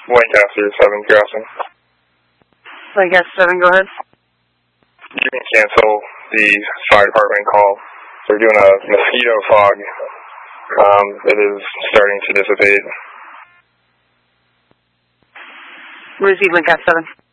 Lancaster 7 crossing. Lancaster 7, go ahead. You can cancel the fire department call. We're doing a mosquito fog. It is starting to dissipate. Receive Lancaster 7.